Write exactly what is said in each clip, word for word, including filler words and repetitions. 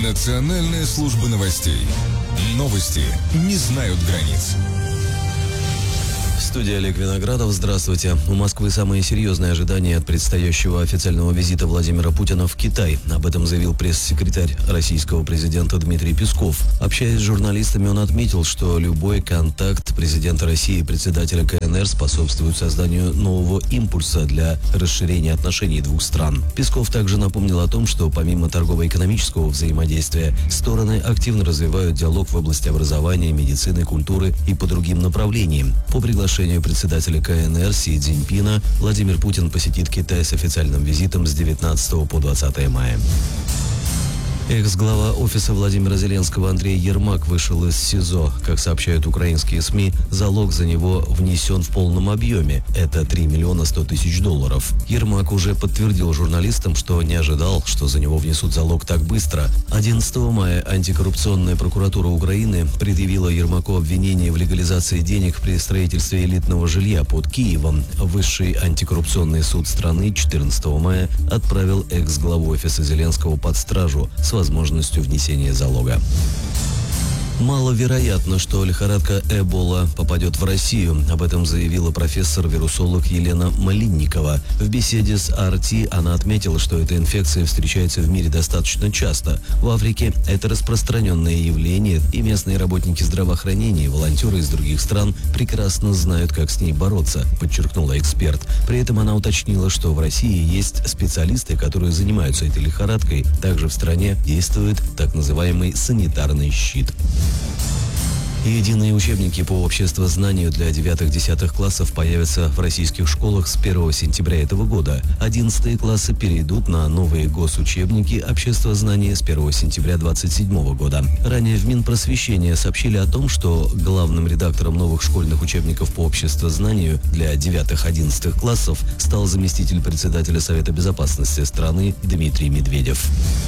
Национальная служба новостей. Новости не знают границ. В студии Олег Виноградов. Здравствуйте. У Москвы самые серьезные ожидания от предстоящего официального визита Владимира Путина в Китай. Об этом заявил пресс-секретарь российского президента Дмитрий Песков. Общаясь с журналистами, он отметил, что любой контакт президента России и председателя ка эн эр способствует созданию нового импульса для расширения отношений двух стран. Песков также напомнил о том, что помимо торгово-экономического взаимодействия, стороны активно развивают диалог в области образования, медицины, культуры и по другим направлениям. По приглашению председателя ка эн эр Си Цзиньпина Владимир Путин посетит Китай с официальным визитом с девятнадцатого по двадцатое мая. Экс-глава офиса Владимира Зеленского Андрей Ермак вышел из СИЗО. Как сообщают украинские СМИ, залог за него внесен в полном объеме. Это три миллиона сто тысяч долларов. Ермак уже подтвердил журналистам, что не ожидал, что за него внесут залог так быстро. одиннадцатого мая антикоррупционная прокуратура Украины предъявила Ермаку обвинение в легализации денег при строительстве элитного жилья под Киевом. Высший антикоррупционный суд страны четырнадцатого мая отправил экс-главу офиса Зеленского под стражу с возможностью внесения залога. Маловероятно, что лихорадка Эбола попадет в Россию. Об этом заявила профессор-вирусолог Елена Малинникова. В беседе с ар ти она отметила, что эта инфекция встречается в мире достаточно часто. В Африке это распространенное явление, и местные работники здравоохранения и волонтеры из других стран прекрасно знают, как с ней бороться, подчеркнула эксперт. При этом она уточнила, что в России есть специалисты, которые занимаются этой лихорадкой. Также в стране действует так называемый санитарный щит. Единые учебники по обществознанию для девятых-десятых классов появятся в российских школах с первого сентября этого года. Одиннадцатые классы перейдут на новые госучебники обществознания с первого сентября двадцать седьмого года. Ранее в Минпросвещения сообщили о том, что главным редактором новых школьных учебников по обществознанию для девятых-одиннадцатых классов стал заместитель председателя Совета безопасности страны Дмитрий Медведев.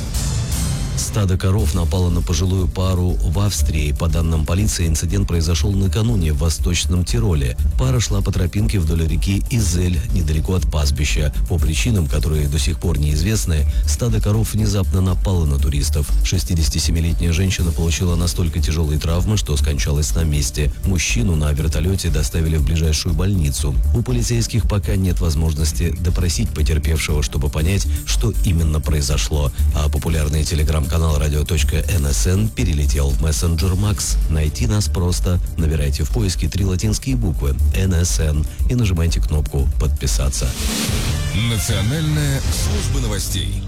Стадо коров напало на пожилую пару в Австрии. По данным полиции, инцидент произошел накануне в Восточном Тироле. Пара шла по тропинке вдоль реки Изель, недалеко от пастбища. По причинам, которые до сих пор неизвестны, стадо коров внезапно напало на туристов. шестидесятисемилетняя женщина получила настолько тяжелые травмы, что скончалась на месте. Мужчину на вертолете доставили в ближайшую больницу. У полицейских пока нет возможности допросить потерпевшего, чтобы понять, что именно произошло. А популярный телеграм канал радио точка эн эс эн перелетел в мессенджер Макс. Найти нас просто. Набирайте в поиске три латинские буквы эн эс эн и нажимайте кнопку «Подписаться». Национальная служба новостей.